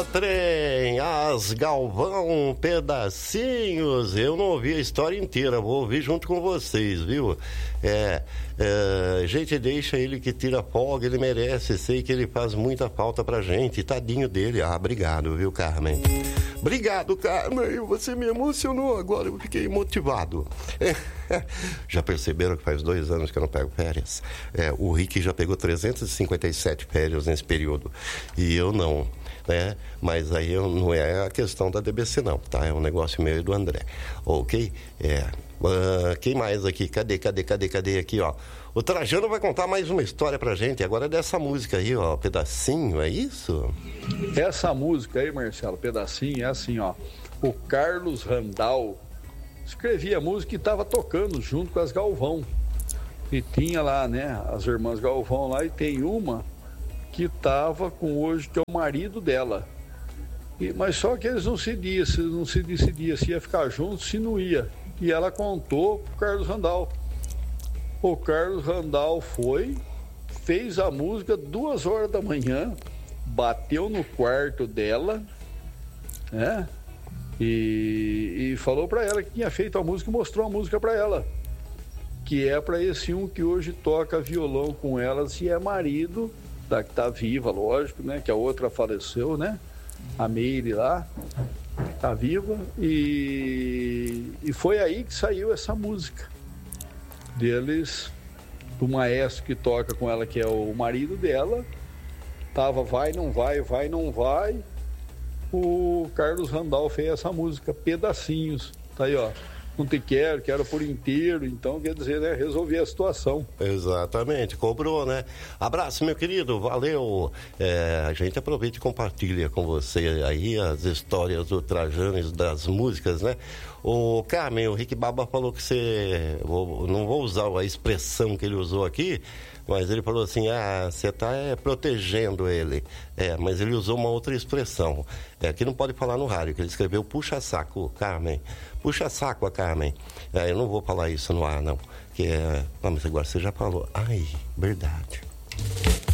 no trem, as Galvão pedacinhos. Eu não ouvi a história inteira, vou ouvir junto com vocês, viu? Gente, deixa ele que tira folga, ele merece. Sei que ele faz muita falta pra gente, tadinho dele. Obrigado, viu, Carmen? Obrigado, Carmen, você me emocionou agora, eu fiquei motivado. Já perceberam que faz 2 anos que eu não pego férias? O Rick já pegou 357 férias nesse período, e eu não, né? Mas aí não é a questão da DBC não, tá? É um negócio meu e do André, ok? Quem mais aqui? Cadê aqui, ó? O Trajano vai contar mais uma história pra gente, agora dessa música aí, ó, Pedacinho, é isso? Essa música aí, Marcelo, Pedacinho, é assim, ó. O Carlos Randal escrevia a música e estava tocando junto com as Galvão. E tinha lá, né, as irmãs Galvão lá, e tem uma que estava com hoje, que é o marido dela. Mas só que eles não se decidiam se ia ficar juntos, se não ia. E ela contou pro Carlos Randal. O Carlos Randal fez a música 2 horas da manhã, bateu no quarto dela, né? E falou para ela que tinha feito a música e mostrou a música para ela. Que é para esse um que hoje toca violão com ela, se é marido da que tá viva, lógico, né? Que a outra faleceu, né? A Meire lá, tá viva. E foi aí que saiu essa música deles, do maestro que toca com ela, que é o marido dela. Tava vai, não vai, vai, não vai. O Carlos Randal fez essa música, Pedacinhos. Tá aí, ó. Não te quero por inteiro. Então, quer dizer, né? Resolver a situação. Exatamente, cobrou, né? Abraço, meu querido, valeu. A gente aproveita e compartilha com você aí as histórias do Trajano e das músicas, né? O Carmen, o Rick Baba falou que você... Não vou usar a expressão que ele usou aqui, mas ele falou assim, você está protegendo ele. Mas ele usou uma outra expressão. Que não pode falar no rádio, que ele escreveu puxa-saco, Carmen. Puxa-saco a Carmen. Eu não vou falar isso no ar, não. Mas agora você já falou. Ai, verdade.